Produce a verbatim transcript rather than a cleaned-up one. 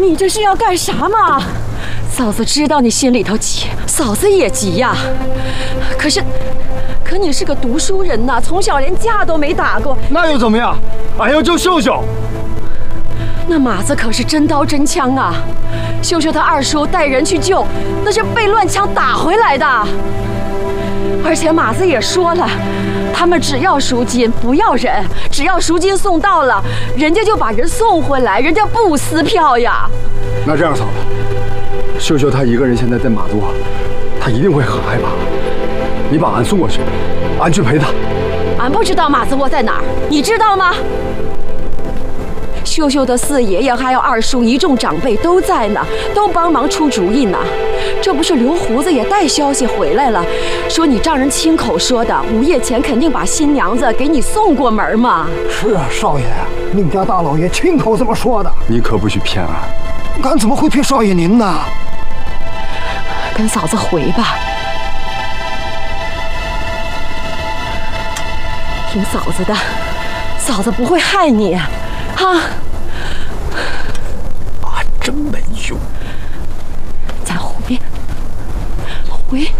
你这是要干啥嘛？嫂子知道你心里头急，嫂子也急呀。可是，可你是个读书人呐，从小连架都没打过。 那又怎么样？俺要救秀秀。 那马子可是真刀真枪啊！秀秀他二叔带人去救，那是被乱枪打回来的。而且马子也说了，他们只要赎金，不要人。只要赎金送到了，人家就把人送回来，人家不撕票呀。 那这样，嫂子，秀秀她一个人现在在马座，她一定会很害怕。你把俺送过去，俺去陪她。 俺不知道马子窝在哪儿，你知道吗？秀秀的四爷爷还有二叔一众长辈都在呢，都帮忙出主意呢。这不是刘胡子也带消息回来了，说你丈人亲口说的，午夜前肯定把新娘子给你送过门嘛。 是啊，少爷，宁家大老爷亲口这么说的。 你可不许骗俺。 俺怎么会骗少爷您呢？ 跟嫂子回吧，听嫂子的，嫂子不会害你，哈。 啊，真没用。 咱回，回。